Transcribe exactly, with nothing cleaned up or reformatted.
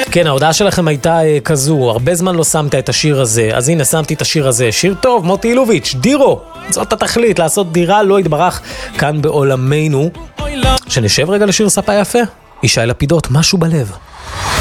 כן, ההודעה שלכם הייתה אה, כזו, הרבה זמן לא שמת את השיר הזה, אז הנה שמתי את השיר הזה, שיר טוב, מוטי אילוביץ', דירו, זאת התכלית, לעשות דירה לא יתברך כאן בעולמנו. שנשב רגע לשיר ספה יפה, ישי לפידות, משהו בלב.